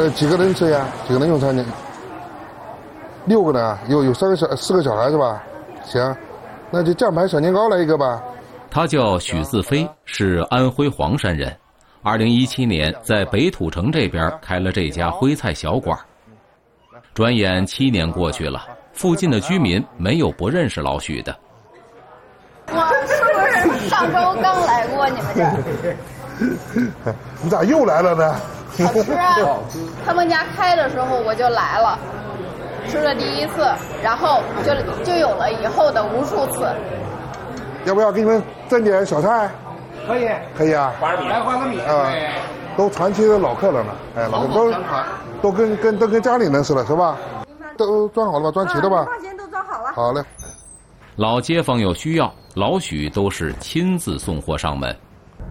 几个人吃呀？几个人用餐呢？6个人啊，有4个小孩是吧？行，那就酱排小年糕来一个吧。 他叫许自飞，是安徽黄山人。2017年在北土城这边开了这家徽菜小馆。转眼7年过去了，附近的居民没有不认识老许的。 我是不是上周刚来过你们这儿？ 你咋又来了呢？ 好吃啊！他们家开的时候我就来了，吃了第1次，然后就有了以后的无数次。 要不要给你们蒸点小菜？ 可以， 可以啊。 花生米都长期的老客人了，哎，老客都跟家里人似的，是吧？都装好了吧？装齐了吧？ 放心，都装好了。 好嘞。 老街坊有需要，老许都是亲自送货上门。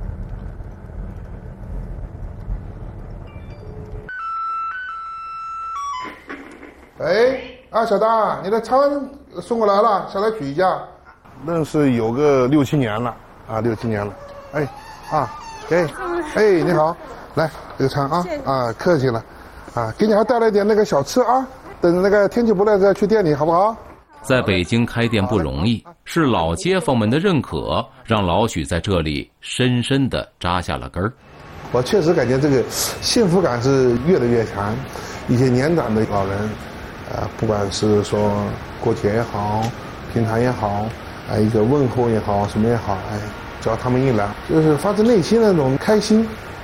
哎，小张，你的餐送过来了，下来取一下。认识有个6、7年了啊，6、7年了。你好，来这个餐啊，客气了，啊，给你还带来点那个小吃啊，等那个天气不赖再去店里，好不好？ 在北京开店不容易，是老街坊们的认可，让老许在这里深深地扎下了根儿。 我确实感觉这个幸福感是越来越强。一些年长的老人，不管是说过节也好，平常也好，一个问候也好，什么也好，只要他们一来，就是发自内心的那种开心。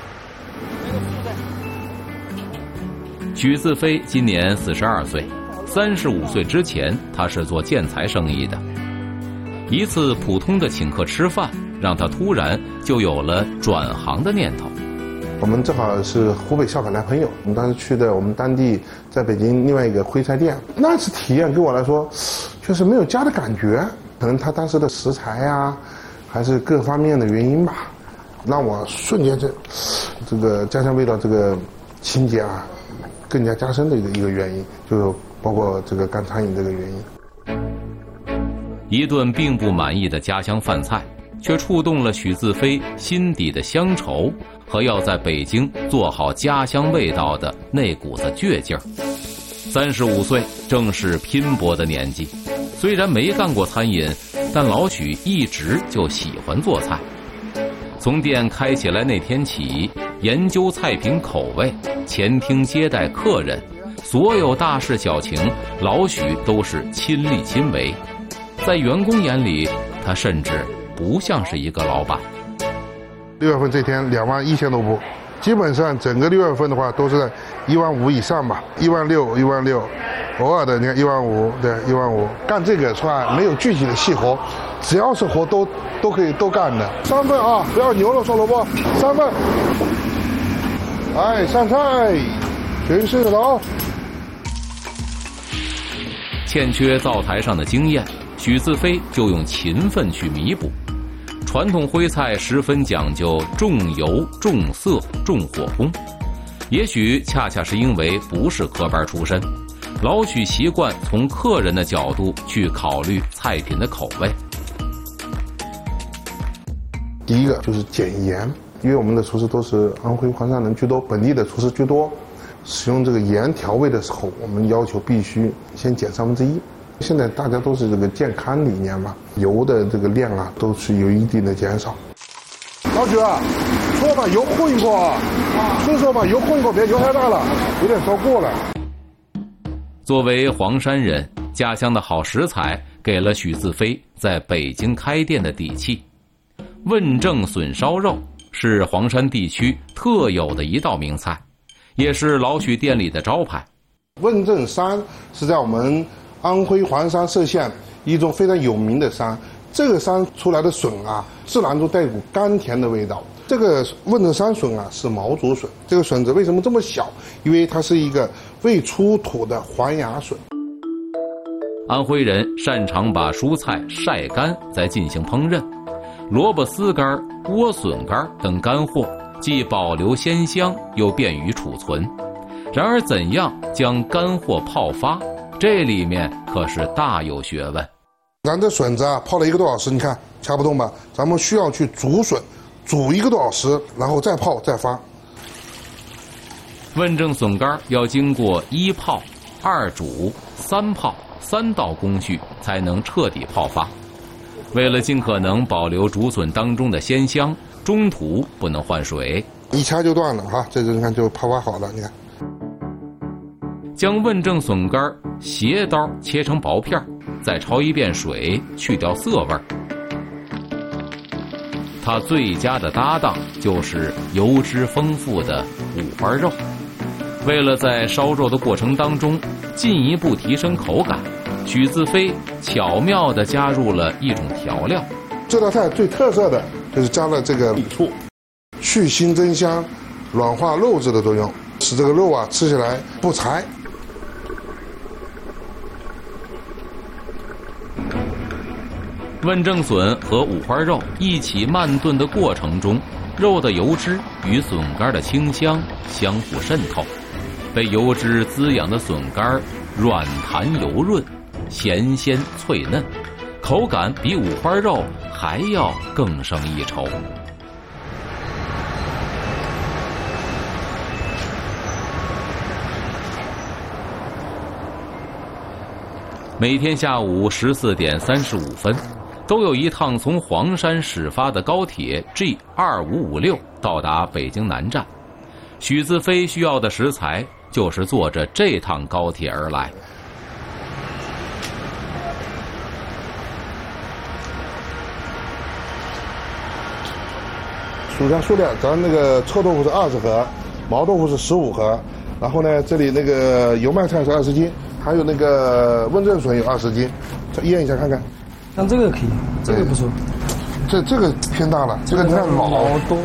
许自飞今年42岁，35岁之前他是做建材生意的。一次普通的请客吃饭，让他突然就有了转行的念头。 我们正好是湖北孝感来朋友，我们当时去的我们当地在北京另外一个徽菜店，那次体验对我来说确实没有家的感觉，可能他当时的食材呀，还是各方面的原因吧，让我瞬间这个家乡味道这个情节啊更加加深的一个原因，就包括这个干餐饮这个原因。 一顿并不满意的家乡饭菜，却触动了许自飞心底的乡愁和要在北京做好家乡味道的那股子倔劲儿。35岁正是拼搏的年纪，虽然没干过餐饮，但老许一直就喜欢做菜。从店开起来那天起，研究菜品口味，前厅接待客人，所有大事小情，老许都是亲力亲为。在员工眼里，他甚至不像是一个老板。 6月份这天21000多步，基本上整个6月份的话都是在15000以上吧，16000，偶尔的你看15000，对，15000。干这个算没有具体的细活，只要是活都可以都干的。3份啊，不要牛肉烧萝卜，3份。上菜，全是劳。 欠缺灶台上的经验，许自飞就用勤奋去弥补。传统徽菜十分讲究重油、重色、重火候，也许恰恰是因为不是科班出身，老许习惯从客人的角度去考虑菜品的口味。 第一个就是减盐，因为我们的厨师都是安徽黄山人居多，本地的厨师居多，使用这个盐调味的时候，我们要求必须先减1/3。现在大家都是这个健康理念嘛，油的这个量啊都是有一定的减少。老许啊，说把油混过啊，说把油混过，别油太大了，有点烧过了。 作为黄山人，家乡的好食材给了许自飞在北京开店的底气。问正笋烧肉是黄山地区特有的一道名菜，也是老许店里的招牌。 问正山是在我们安徽黄山歙县一种非常有名的山，这个山出来的笋啊，自然就带一股甘甜的味道。这个问正山笋啊是毛竹笋，这个笋子为什么这么小？因为它是一个未出土的黄芽笋。 安徽人擅长把蔬菜晒干再进行烹饪，萝卜丝干、莴笋干等干货既保留鲜香，又便于储存。然而怎样将干货泡发，这里面可是大有学问。 咱这笋子啊泡了1个多小时，你看掐不动吧？咱们需要去煮笋，煮1个多小时，然后再泡再发。 问政笋干要经过1泡、2煮、3泡3道工序才能彻底泡发。为了尽可能保留竹笋当中的鲜香，中途不能换水， 一掐就断了哈。这个你看就泡发好了，你看。 将问政笋干斜刀切成薄片，再焯一遍水，去掉涩味。它最佳的搭档就是油脂丰富的五花肉。为了在烧肉的过程当中进一步提升口感，许自飞巧妙地加入了一种调料。 这道菜最特色的就是加了这个米醋，去腥增香，软化肉质的作用，使这个肉啊吃起来不柴。 问政笋和五花肉一起慢炖的过程中，肉的油脂与笋干的清香相互渗透，被油脂滋养的笋干软弹油润，咸鲜脆嫩，口感比五花肉还要更胜一筹。每天下午14点35分，都有一趟从黄山始发的高铁 G2556 到达北京南站。许自飞需要的食材就是坐着这趟高铁而来。 数下数量，咱那个臭豆腐是20盒，毛豆腐是15盒，然后呢，这里那个油麦菜是20斤，还有那个问政笋有20斤，再验一下看看。 像这个可以，这个不错。 这个偏大了，这个你看老多。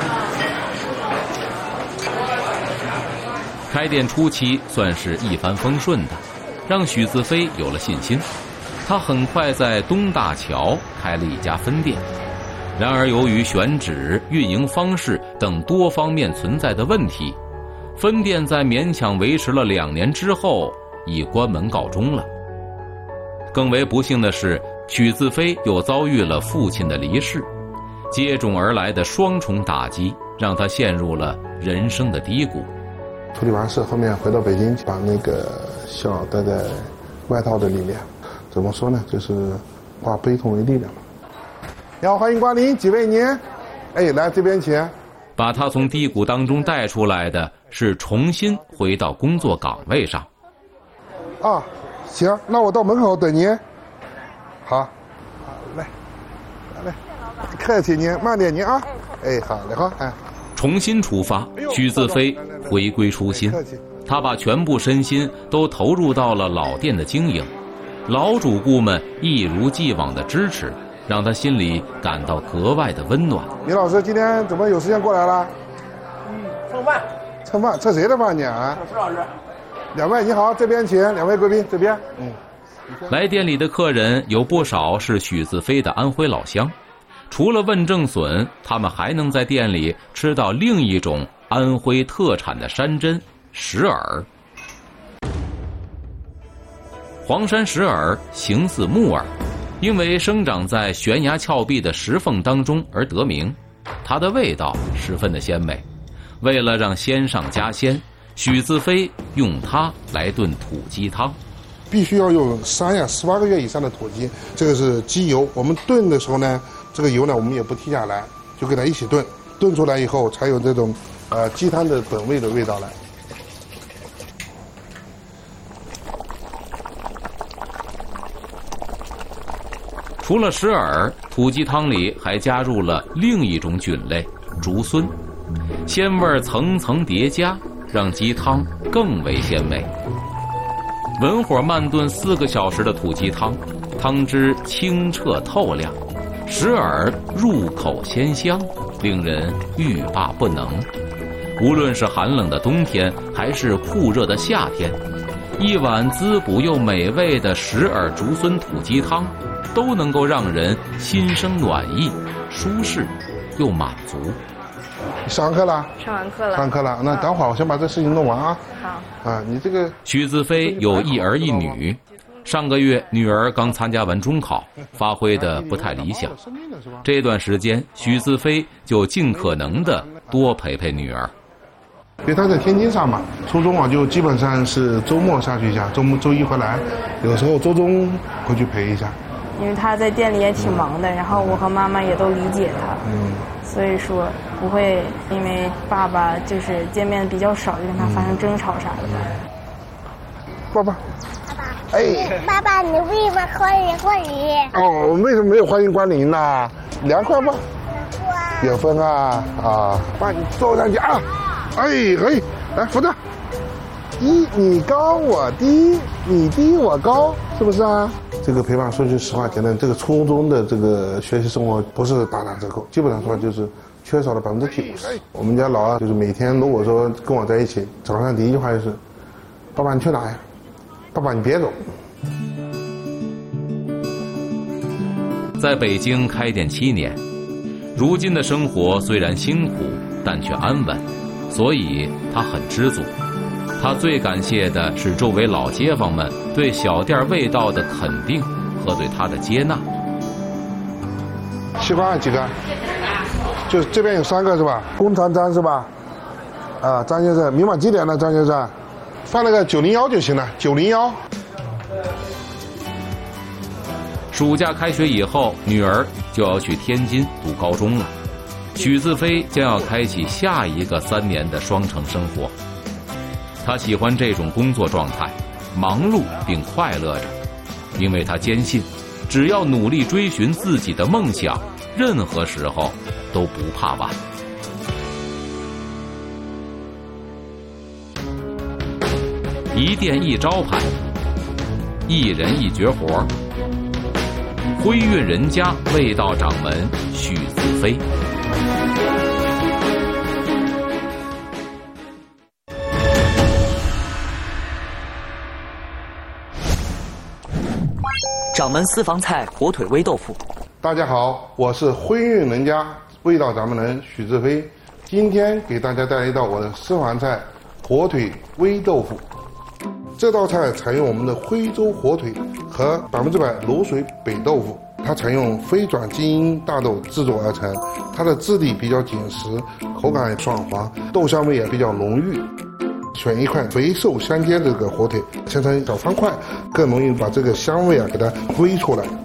开店初期算是一帆风顺的，让许自飞有了信心。他很快在东大桥开了一家分店。然而由于选址、运营方式等多方面存在的问题，分店在勉强维持了2年之后以关门告终了。更为不幸的是，许自飞又遭遇了父亲的离世，接踵而来的双重打击让他陷入了人生的低谷。 处理完事，后面回到北京，把那个笑带在外套的里面。怎么说呢？就是化悲痛为力量嘛。你好，欢迎光临，几位您？哎，来这边请。 把他从低谷当中带出来的是重新回到工作岗位上。 啊，行，那我到门口等您。好，来，客气您，慢点您啊。哎，好嘞，好，哎。 重新出发，许自飞回归初心，他把全部身心都投入到了老店的经营。老主顾们一如既往的支持，让他心里感到格外的温暖。 李老师今天怎么有时间过来了？ 蹭饭。 蹭饭？蹭谁的饭呢？啊？ 石老师。 2位你好，这边请。2位贵宾这边。 来店里的客人有不少是许自飞的安徽老乡。除了问政笋，他们还能在店里吃到另一种安徽特产的山珍石耳。黄山石耳形似木耳，因为生长在悬崖峭壁的石缝当中而得名，它的味道十分的鲜美。为了让鲜上加鲜，许自飞用它来炖土鸡汤。 必须要用18个月以上的土鸡，这个是鸡油。我们炖的时候呢，这个油呢我们也不剔下来，就给它一起炖，炖出来以后才有这种鸡汤的本味的味道来。 除了石耳，土鸡汤里还加入了另一种菌类竹荪，鲜味层层叠加，让鸡汤更为鲜美。文火慢炖4个小时的土鸡汤，汤汁清澈透亮，石耳入口鲜香，令人欲罢不能。无论是寒冷的冬天还是酷热的夏天，一碗滋补又美味的石耳竹荪土鸡汤都能够让人心生暖意，舒适又满足。 上课了？ 上完课了。 上课了，那等会儿我先把这事情弄完啊。 好。 啊，你这个。 许自飞有1儿1女，上个月女儿刚参加完中考，发挥的不太理想。这段时间，许自飞就尽可能的多陪陪女儿。 因为他在天津上嘛，初中啊就基本上是周末下去一下，周一回来，有时候周中回去陪一下。 因为他在店里也挺忙的，然后我和妈妈也都理解他，所以说不会因为爸爸就是见面比较少就跟他发生争吵啥的。 爸爸，哎， 爸爸，你为什么欢迎光临？ 哦，为什么没有欢迎光临呢？凉快不？有风啊啊！把你坐上去啊！哎，来扶着。你高我低，你低我高，是不是啊？这个陪伴说句实话，讲的这个初中的这个学习生活不是大打折扣，基本上说就是缺少了90%。我们家老二就是每天如果说跟我在一起，早上第一句话就是：“爸爸你去哪呀？爸爸你别走。” 在北京开店7年，如今的生活虽然辛苦，但却安稳，所以他很知足。他最感谢的是周围老街坊们对小店味道的肯定和对他的接纳。 西瓜几个？就这边有3个是吧？工长张是吧？啊，张先生，明晚几点呢？张先生，放那个901就行了，901。 暑假开学以后，女儿就要去天津读高中了，许自飞将要开启下一个3年的双城生活。他喜欢这种工作状态，忙碌并快乐着，因为他坚信，只要努力追寻自己的梦想，任何时候都不怕晚。一店一招牌，一人一绝活，徽韵人家味道掌门许自飞。 掌门私房菜火腿煨豆腐。 大家好，我是徽韵人家味道掌门人许自飞，今天给大家带来一道我的私房菜火腿煨豆腐。这道菜采用我们的徽州火腿和100%卤水北豆腐，它采用非转基因大豆制作而成，它的质地比较紧实，口感爽滑，豆香味也比较浓郁。选一块肥瘦相间这个火腿，切成小方块，更容易把这个香味给它煨出来。